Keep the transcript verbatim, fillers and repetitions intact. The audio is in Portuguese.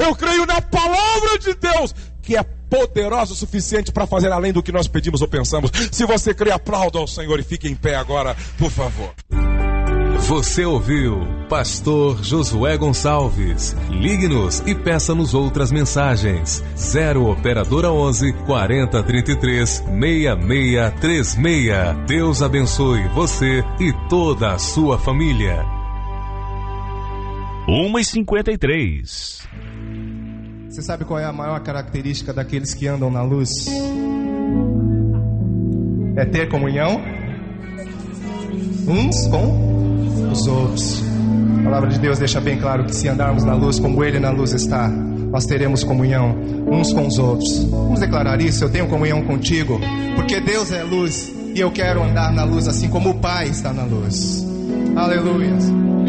eu creio na palavra de Deus, que é poderosa o suficiente para fazer além do que nós pedimos ou pensamos. Se você crê, aplauda ao Senhor e fique em pé agora, por favor. Você ouviu Pastor Josué Gonçalves. Ligue-nos e peça-nos outras mensagens. zero operadora onze, quarenta, trinta e três, sessenta e seis trinta e seis. Deus abençoe você e toda a sua família. uma e cinquenta e três. Você sabe qual é a maior característica daqueles que andam na luz? É ter comunhão uns com os outros. A palavra de Deus deixa bem claro que se andarmos na luz como Ele na luz está, nós teremos comunhão uns com os outros. Vamos declarar isso: eu tenho comunhão contigo, porque Deus é luz e eu quero andar na luz assim como o Pai está na luz. Aleluia.